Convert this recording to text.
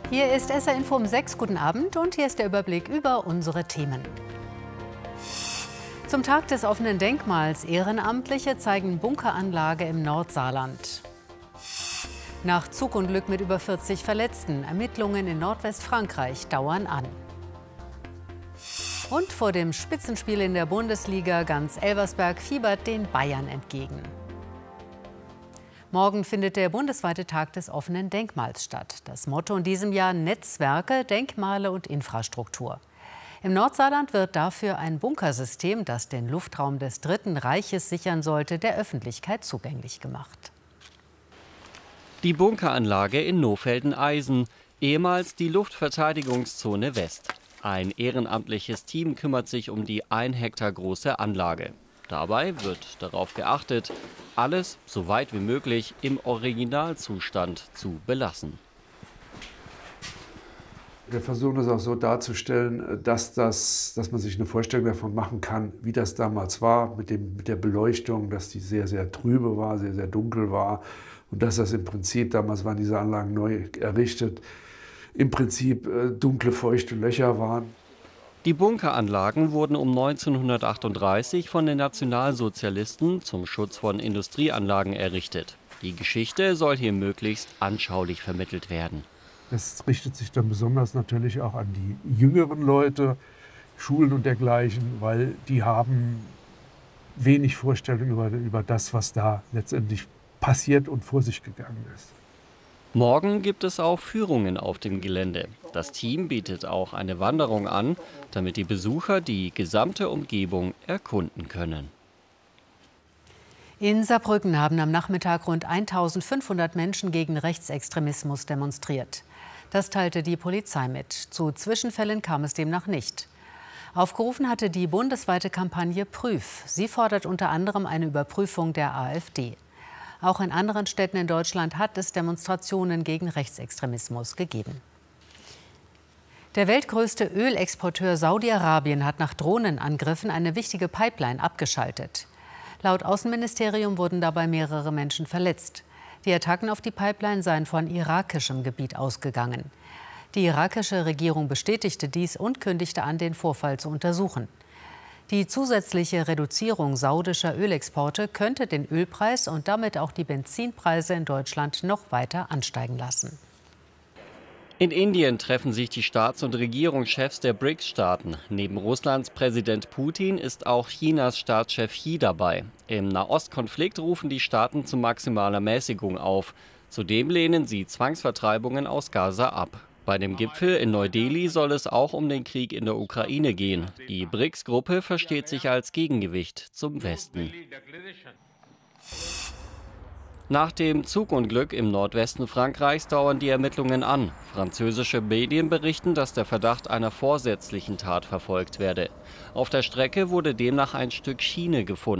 Hier ist SR Info um 6. Guten Abend und hier ist der Überblick über unsere Themen. Zum Tag des offenen Denkmals Ehrenamtliche zeigen Bunkeranlage im Nordsaarland. Nach Zugunglück mit über 40 Verletzten. Ermittlungen in Nordwestfrankreich dauern an. Und vor dem Spitzenspiel in der Bundesliga ganz Elversberg fiebert den Bayern entgegen. Morgen findet der bundesweite Tag des offenen Denkmals statt. Das Motto in diesem Jahr: Netzwerke, Denkmale und Infrastruktur. Im Nordsaarland wird dafür ein Bunkersystem, das den Luftraum des Dritten Reiches sichern sollte, der Öffentlichkeit zugänglich gemacht. Die Bunkeranlage in Nohfelden-Eisen, ehemals die Luftverteidigungszone West. Ein ehrenamtliches Team kümmert sich um die 1 Hektar große Anlage. Dabei wird darauf geachtet, alles so weit wie möglich im Originalzustand zu belassen. Wir versuchen das auch so darzustellen, dass man sich eine Vorstellung davon machen kann, wie das damals war mit der Beleuchtung, dass die sehr, sehr trübe war, sehr, sehr dunkel war und dass das im Prinzip, damals waren diese Anlagen neu errichtet, im Prinzip dunkle, feuchte Löcher waren. Die Bunkeranlagen wurden um 1938 von den Nationalsozialisten zum Schutz von Industrieanlagen errichtet. Die Geschichte soll hier möglichst anschaulich vermittelt werden. Das richtet sich dann besonders natürlich auch an die jüngeren Leute, Schulen und dergleichen, weil die haben wenig Vorstellung über das, was da letztendlich passiert und vor sich gegangen ist. Morgen gibt es auch Führungen auf dem Gelände. Das Team bietet auch eine Wanderung an, damit die Besucher die gesamte Umgebung erkunden können. In Saarbrücken haben am Nachmittag rund 1500 Menschen gegen Rechtsextremismus demonstriert. Das teilte die Polizei mit. Zu Zwischenfällen kam es demnach nicht. Aufgerufen hatte die bundesweite Kampagne Prüf. Sie fordert unter anderem eine Überprüfung der AfD. Auch in anderen Städten in Deutschland hat es Demonstrationen gegen Rechtsextremismus gegeben. Der weltgrößte Ölexporteur Saudi-Arabien hat nach Drohnenangriffen eine wichtige Pipeline abgeschaltet. Laut Außenministerium wurden dabei mehrere Menschen verletzt. Die Attacken auf die Pipeline seien von irakischem Gebiet ausgegangen. Die irakische Regierung bestätigte dies und kündigte an, den Vorfall zu untersuchen. Die zusätzliche Reduzierung saudischer Ölexporte könnte den Ölpreis und damit auch die Benzinpreise in Deutschland noch weiter ansteigen lassen. In Indien treffen sich die Staats- und Regierungschefs der BRICS-Staaten. Neben Russlands Präsident Putin ist auch Chinas Staatschef Xi dabei. Im Nahostkonflikt rufen die Staaten zu maximaler Mäßigung auf. Zudem lehnen sie Zwangsvertreibungen aus Gaza ab. Bei dem Gipfel in Neu-Delhi soll es auch um den Krieg in der Ukraine gehen. Die BRICS-Gruppe versteht sich als Gegengewicht zum Westen. Nach dem Zugunglück im Nordwesten Frankreichs dauern die Ermittlungen an. Französische Medien berichten, dass der Verdacht einer vorsätzlichen Tat verfolgt werde. Auf der Strecke wurde demnach ein Stück Schiene gefunden.